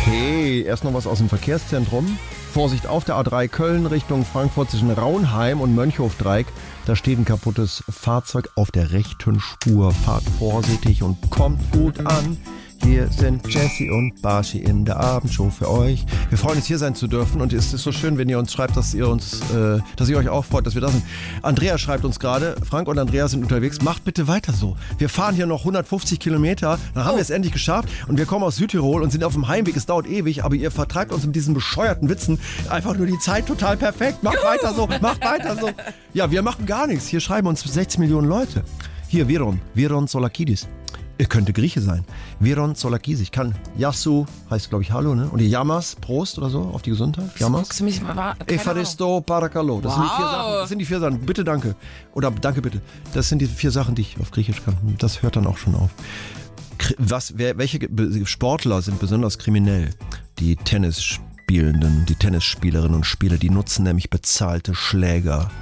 Okay, erst noch was aus dem Verkehrszentrum. Vorsicht auf der A3 Köln Richtung Frankfurt zwischen Raunheim und Mönchhofdreieck. Da steht ein kaputtes Fahrzeug auf der rechten Spur. Fahrt vorsichtig und kommt gut an. Hier sind Jessie und Barschi in der Abendshow für euch. Wir freuen uns, hier sein zu dürfen, und es ist so schön, wenn ihr uns schreibt, dass ihr euch auch freut, dass wir da sind. Andrea schreibt uns gerade, Frank und Andrea sind unterwegs. Macht bitte weiter so. Wir fahren hier noch 150 Kilometer, dann haben wir es endlich geschafft, und wir kommen aus Südtirol und sind auf dem Heimweg. Es dauert ewig, aber ihr vertreibt uns mit diesen bescheuerten Witzen einfach nur die Zeit total perfekt. Macht weiter so, macht weiter so. Ja, wir machen gar nichts. Hier schreiben uns 60 Millionen Leute. Hier, Viron Solakidis. Er könnte Grieche sein. Viron Solakidis. Ich kann Yasu, heißt glaube ich Hallo, ne? Und die Yamas, Prost oder so, auf die Gesundheit. Yamas. Guckst du mich mal? Efaristo Parakalo. Das sind die 4 Sachen. Bitte, danke. Oder danke, bitte. Das sind die 4 Sachen, die ich auf Griechisch kann. Das hört dann auch schon auf. Welche Sportler sind besonders kriminell? Die Tennisspielerinnen und Spieler, die nutzen nämlich bezahlte Schläger.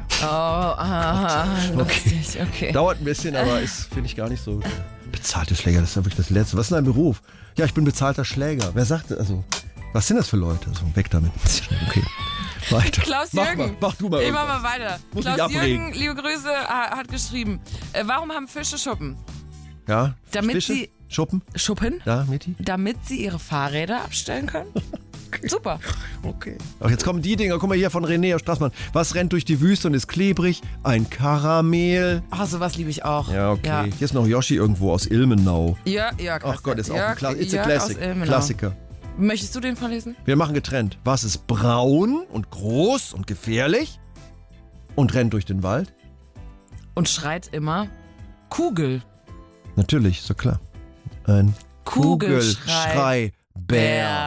Lustig, okay. Dauert ein bisschen, aber finde ich gar nicht so. Bezahlte Schläger, das ist ja wirklich das Letzte. Was ist denn dein Beruf? Ja, ich bin bezahlter Schläger. Wer sagt das? Also, was sind das für Leute? Also, weg damit. Okay. Weiter. Klaus-Jürgen. Mach du mal. Ich mach mal weiter. Klaus-Jürgen, liebe Grüße, hat geschrieben, warum haben Fische Schuppen? Ja? Damit Fische? sie... Schuppen? Ja, Miti? Damit sie ihre Fahrräder abstellen können. Okay. Super. Okay. Ach, jetzt kommen die Dinger. Guck mal hier von René Straßmann. Was rennt durch die Wüste und ist klebrig? Ein Karamell. Ach, sowas liebe ich auch. Ja, okay. Ja. Hier ist noch Yoshi irgendwo aus Ilmenau. Ja. Ach Gott, ist auch ein Klassiker. Möchtest du den vorlesen? Wir machen getrennt. Was ist braun und groß und gefährlich und rennt durch den Wald? Und schreit immer Kugel. Natürlich, so klar. Ein Kugelschrei. Bär.